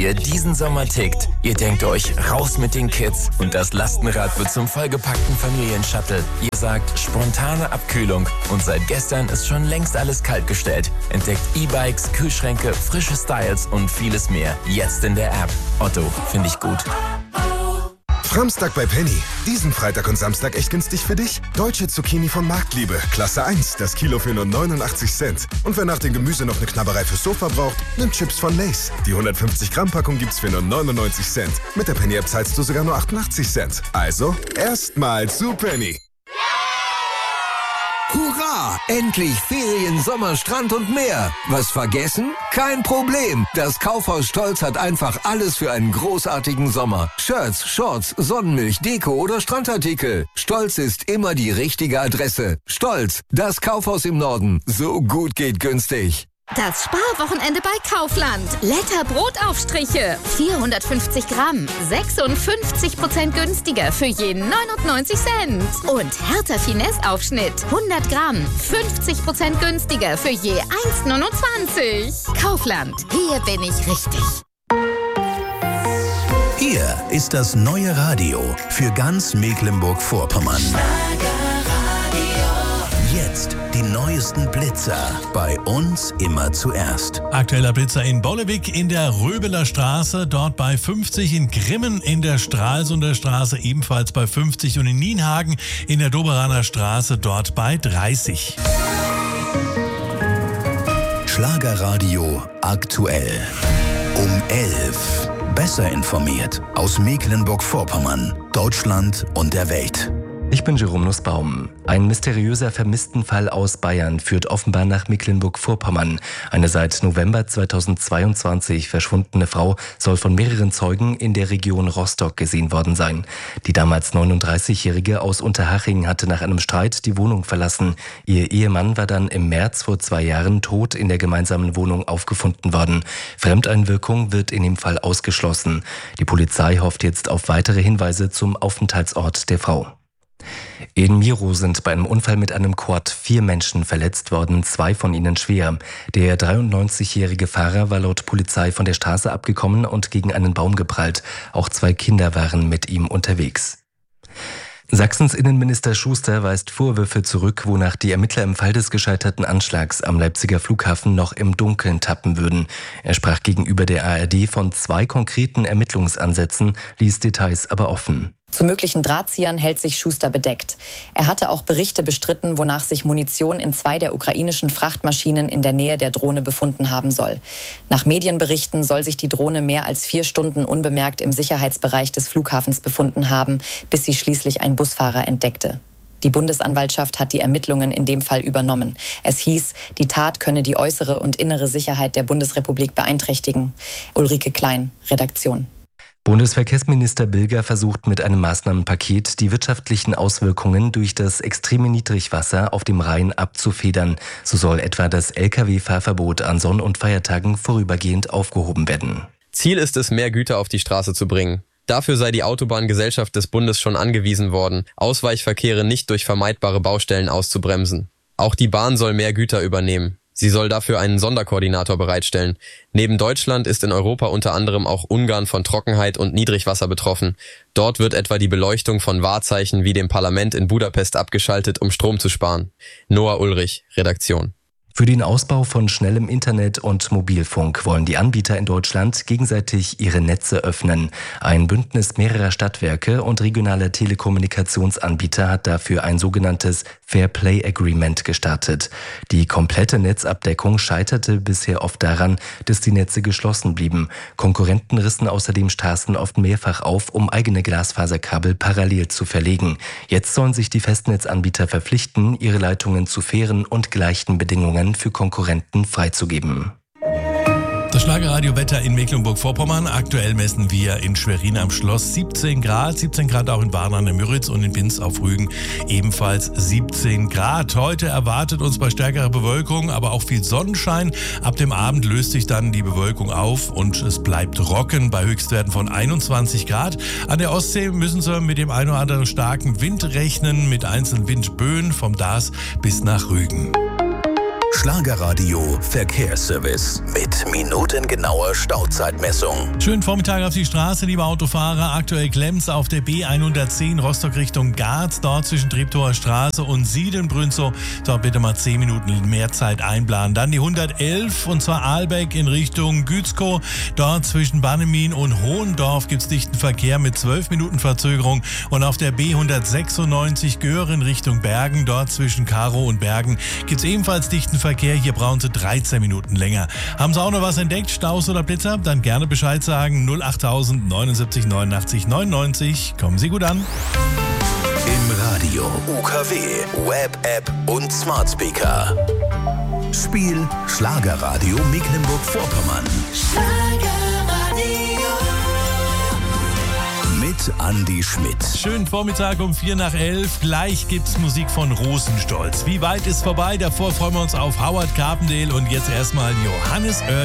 Ihr diesen Sommer tickt. Ihr denkt euch, raus mit den Kids und das Lastenrad wird zum vollgepackten Familienshuttle. Ihr sagt, spontane Abkühlung und seit gestern ist schon längst alles kaltgestellt. Entdeckt E-Bikes, Kühlschränke, frische Styles und vieles mehr. Jetzt in der App. Otto, finde ich gut. Framstag bei Penny. Diesen Freitag und Samstag echt günstig für dich? Deutsche Zucchini von Marktliebe. Klasse 1. Das Kilo für nur 89 Cent. Und wer nach dem Gemüse noch eine Knabberei fürs Sofa braucht, nimmt Chips von Lay's. Die 150 Gramm Packung gibt's für nur 99 Cent. Mit der Penny App zahlst du sogar nur 88 Cent. Also, erstmal zu Penny. Hurra! Endlich Ferien, Sommer, Strand und mehr. Was vergessen? Kein Problem. Das Kaufhaus Stolz hat einfach alles für einen großartigen Sommer. Shirts, Shorts, Sonnenmilch, Deko oder Strandartikel. Stolz ist immer die richtige Adresse. Stolz, das Kaufhaus im Norden. So gut geht günstig. Das Sparwochenende bei Kaufland. Letter Brotaufstriche. 450 Gramm. 56% günstiger für je 99 Cent. Und Hertha Finesse Aufschnitt. 100 Gramm. 50% günstiger für je 1,29. Kaufland. Hier bin ich richtig. Hier ist das neue Radio für ganz Mecklenburg-Vorpommern. Jetzt die neuesten Blitzer. Bei uns immer zuerst. Aktueller Blitzer in Bollewig in der Röbeler Straße, dort bei 50, in Grimmen in der Stralsunder Straße ebenfalls bei 50 und in Nienhagen in der Doberaner Straße dort bei 30. Schlagerradio aktuell. Um 11. Besser informiert aus Mecklenburg-Vorpommern, Deutschland und der Welt. Ich bin Jerome Nussbaum. Ein mysteriöser Vermisstenfall aus Bayern führt offenbar nach Mecklenburg-Vorpommern. Eine seit November 2022 verschwundene Frau soll von mehreren Zeugen in der Region Rostock gesehen worden sein. Die damals 39-Jährige aus Unterhaching hatte nach einem Streit die Wohnung verlassen. Ihr Ehemann war dann im März vor 2 Jahren tot in der gemeinsamen Wohnung aufgefunden worden. Fremdeinwirkung wird in dem Fall ausgeschlossen. Die Polizei hofft jetzt auf weitere Hinweise zum Aufenthaltsort der Frau. In Miro sind bei einem Unfall mit einem Quad 4 Menschen verletzt worden, 2 von ihnen schwer. Der 93-jährige Fahrer war laut Polizei von der Straße abgekommen und gegen einen Baum geprallt. Auch 2 Kinder waren mit ihm unterwegs. Sachsens Innenminister Schuster weist Vorwürfe zurück, wonach die Ermittler im Fall des gescheiterten Anschlags am Leipziger Flughafen noch im Dunkeln tappen würden. Er sprach gegenüber der ARD von 2 konkreten Ermittlungsansätzen, ließ Details aber offen. Zu möglichen Drahtziehern hält sich Schuster bedeckt. Er hatte auch Berichte bestritten, wonach sich Munition in 2 der ukrainischen Frachtmaschinen in der Nähe der Drohne befunden haben soll. Nach Medienberichten soll sich die Drohne mehr als 4 Stunden unbemerkt im Sicherheitsbereich des Flughafens befunden haben, bis sie schließlich ein Busfahrer entdeckte. Die Bundesanwaltschaft hat die Ermittlungen in dem Fall übernommen. Es hieß, die Tat könne die äußere und innere Sicherheit der Bundesrepublik beeinträchtigen. Ulrike Klein, Redaktion. Bundesverkehrsminister Bilger versucht mit einem Maßnahmenpaket die wirtschaftlichen Auswirkungen durch das extreme Niedrigwasser auf dem Rhein abzufedern. So soll etwa das Lkw-Fahrverbot an Sonn- und Feiertagen vorübergehend aufgehoben werden. Ziel ist es, mehr Güter auf die Straße zu bringen. Dafür sei die Autobahngesellschaft des Bundes schon angewiesen worden, Ausweichverkehre nicht durch vermeidbare Baustellen auszubremsen. Auch die Bahn soll mehr Güter übernehmen. Sie soll dafür einen Sonderkoordinator bereitstellen. Neben Deutschland ist in Europa unter anderem auch Ungarn von Trockenheit und Niedrigwasser betroffen. Dort wird etwa die Beleuchtung von Wahrzeichen wie dem Parlament in Budapest abgeschaltet, um Strom zu sparen. Noah Ulrich, Redaktion. Für den Ausbau von schnellem Internet und Mobilfunk wollen die Anbieter in Deutschland gegenseitig ihre Netze öffnen. Ein Bündnis mehrerer Stadtwerke und regionaler Telekommunikationsanbieter hat dafür ein sogenanntes Fair Play Agreement gestartet. Die komplette Netzabdeckung scheiterte bisher oft daran, dass die Netze geschlossen blieben. Konkurrenten rissen außerdem Straßen oft mehrfach auf, um eigene Glasfaserkabel parallel zu verlegen. Jetzt sollen sich die Festnetzanbieter verpflichten, ihre Leitungen zu fairen und gleichen Bedingungen für Konkurrenten freizugeben. Das Schlagerradio-Wetter in Mecklenburg-Vorpommern. Aktuell messen wir in Schwerin am Schloss 17 Grad. 17 Grad auch in Warn an der Müritz und in Binz auf Rügen ebenfalls 17 Grad. Heute erwartet uns bei stärkerer Bewölkung, aber auch viel Sonnenschein. Ab dem Abend löst sich dann die Bewölkung auf und es bleibt trocken bei Höchstwerten von 21 Grad. An der Ostsee müssen Sie mit dem ein oder anderen starken Wind rechnen, mit einzelnen Windböen vom Daas bis nach Rügen. Schlagerradio Verkehrsservice mit minutengenauer Stauzeitmessung. Schönen Vormittag auf die Straße, liebe Autofahrer. Aktuell klemmt's auf der B110 Rostock Richtung Garz, dort zwischen Treptower Straße und Siedenbrünzow. Dort bitte mal 10 Minuten mehr Zeit einplanen. Dann die 111 und zwar Ahlbeck in Richtung Gützkow. Dort zwischen Bannemin und Hohendorf gibt's dichten Verkehr mit 12 Minuten Verzögerung. Und auf der B196 Göhren Richtung Bergen, dort zwischen Karow und Bergen, gibt's ebenfalls dichten Verkehr. Hier brauchen Sie 13 Minuten länger. Haben Sie auch noch was entdeckt, Staus oder Blitzer? Dann gerne Bescheid sagen. 08000 79 89 99. Kommen Sie gut an. Im Radio, UKW, Web, App und Smart Speaker. Spiel Schlagerradio Mecklenburg-Vorpommern. Mit Andi Schmidt. Schönen Vormittag um 11:04. Gleich gibt's Musik von Rosenstolz. Wie weit ist vorbei? Davor freuen wir uns auf Howard Carpendale und jetzt erstmal Johannes Oertel.